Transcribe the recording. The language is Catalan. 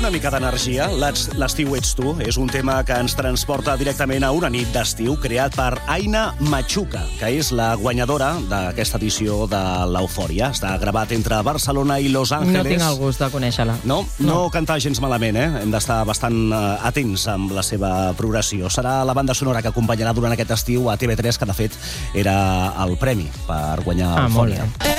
una mica d'energia. L'estiu ets tu. És un tema que ens transporta directament a una nit d'estiu creat per Aina Machuca, que és la guanyadora d'aquesta edició de l'Eufòria. Està gravat entre Barcelona i Los Angeles. No tinc el gust de conèixer-la. No canta gens malament, eh? Hem d'estar bastant atents amb la seva progressió. Serà la banda sonora que acompanyarà durant aquest estiu a TV3, que de fet era el premi per guanyar Eufòria.